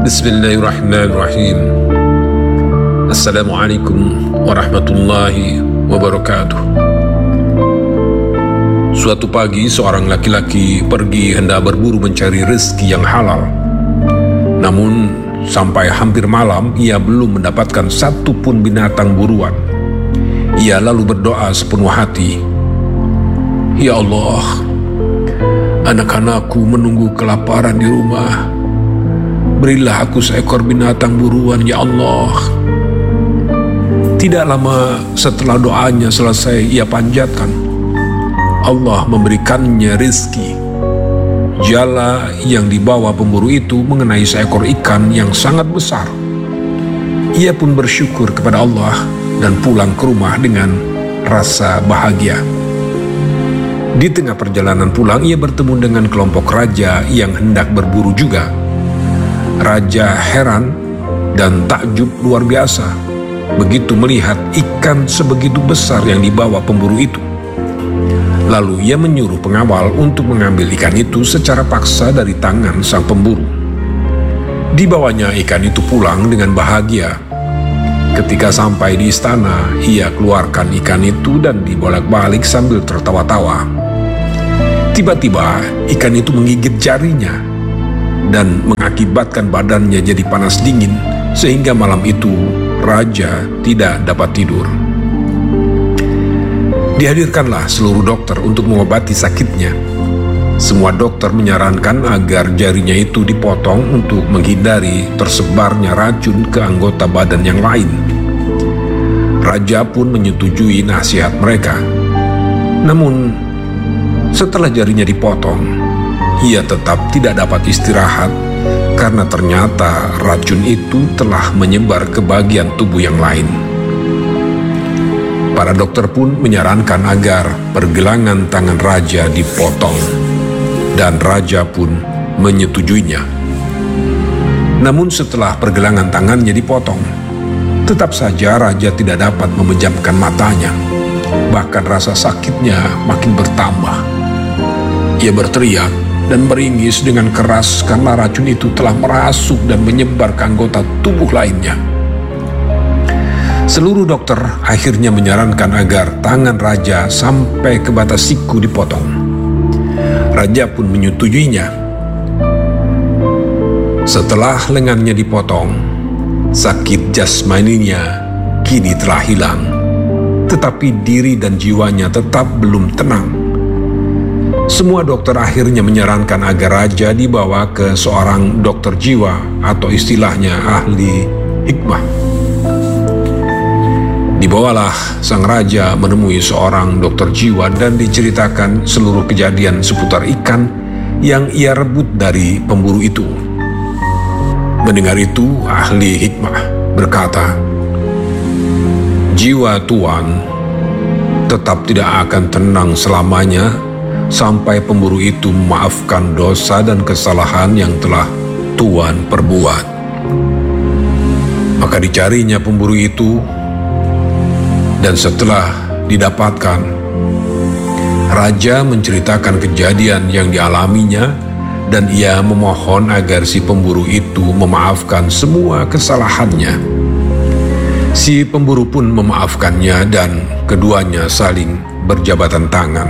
Bismillahirrahmanirrahim. Assalamualaikum warahmatullahi wabarakatuh. Suatu pagi seorang laki-laki pergi hendak berburu mencari rezeki yang halal. Namun sampai hampir malam ia belum mendapatkan satu pun binatang buruan. Ia lalu berdoa sepenuh hati, "Ya Allah, anak-anakku menunggu kelaparan di rumah. Berilah aku seekor binatang buruan, ya Allah." Tidak lama setelah doanya selesai ia panjatkan, Allah memberikannya rezeki. Jala yang dibawa pemburu itu mengenai seekor ikan yang sangat besar. Ia pun bersyukur kepada Allah dan pulang ke rumah dengan rasa bahagia. Di tengah perjalanan pulang ia bertemu dengan kelompok raja yang hendak berburu juga. Raja heran dan takjub luar biasa begitu melihat ikan sebegitu besar yang dibawa pemburu itu. Lalu ia menyuruh pengawal untuk mengambil ikan itu secara paksa dari tangan sang pemburu. Dibawanya ikan itu pulang dengan bahagia. Ketika sampai di istana, ia keluarkan ikan itu dan dibolak-balik sambil tertawa-tawa. Tiba-tiba ikan itu menggigit jarinya dan mengakibatkan badannya jadi panas dingin, sehingga malam itu raja tidak dapat tidur. Dihadirkanlah seluruh dokter untuk mengobati sakitnya. Semua dokter menyarankan agar jarinya itu dipotong untuk menghindari tersebarnya racun ke anggota badan yang lain. Raja pun menyetujui nasihat mereka. Namun, setelah jarinya dipotong, ia tetap tidak dapat istirahat karena ternyata racun itu telah menyebar ke bagian tubuh yang lain. Para dokter pun menyarankan agar pergelangan tangan raja dipotong, dan raja pun menyetujuinya. Namun setelah pergelangan tangannya dipotong, tetap saja raja tidak dapat memejamkan matanya. Bahkan rasa sakitnya makin bertambah. Ia berteriak dan meringis dengan keras karena racun itu telah merasuk dan menyebar ke anggota tubuh lainnya. Seluruh dokter akhirnya menyarankan agar tangan raja sampai ke batas siku dipotong. Raja pun menyetujuinya. Setelah lengannya dipotong, sakit jasmaninya kini telah hilang, tetapi diri dan jiwanya tetap belum tenang. Semua dokter akhirnya menyarankan agar raja dibawa ke seorang dokter jiwa atau istilahnya ahli hikmah. Dibawalah sang raja menemui seorang dokter jiwa dan diceritakan seluruh kejadian seputar ikan yang ia rebut dari pemburu itu. Mendengar itu, ahli hikmah berkata, "Jiwa Tuan tetap tidak akan tenang selamanya sampai pemburu itu memaafkan dosa dan kesalahan yang telah Tuan perbuat." Maka dicarinya pemburu itu, dan setelah didapatkan, raja menceritakan kejadian yang dialaminya dan ia memohon agar si pemburu itu memaafkan semua kesalahannya. Si pemburu pun memaafkannya dan keduanya saling berjabatan tangan.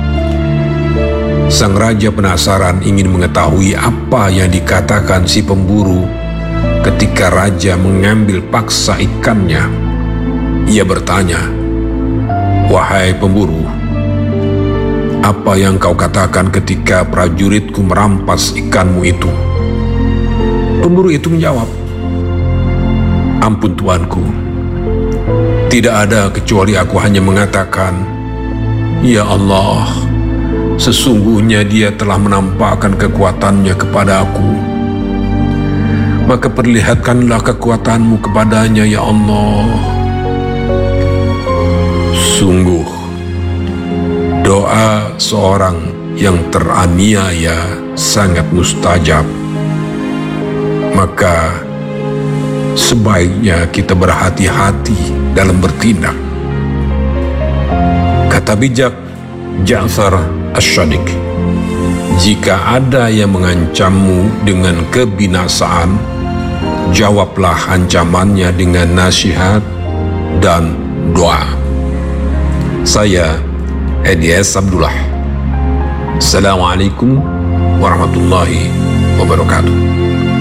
Sang raja penasaran ingin mengetahui apa yang dikatakan si pemburu ketika raja mengambil paksa ikannya. Ia bertanya, "Wahai pemburu, apa yang kau katakan ketika prajuritku merampas ikanmu itu?" Pemburu itu menjawab, "Ampun tuanku, tidak ada kecuali aku hanya mengatakan, 'Ya Allah, sesungguhnya dia telah menampakkan kekuatannya kepada aku. Maka perlihatkanlah kekuatanmu kepadanya, ya Allah.' Sungguh, doa seorang yang teraniaya sangat mustajab. Maka sebaiknya kita berhati-hati dalam bertindak." Kata bijak Ja'far Asy-Syadiq, "Jika ada yang mengancammu dengan kebinasaan, jawablah ancamannya dengan nasihat dan doa. Saya Edi S. Abdullah. Assalamualaikum warahmatullahi wabarakatuh.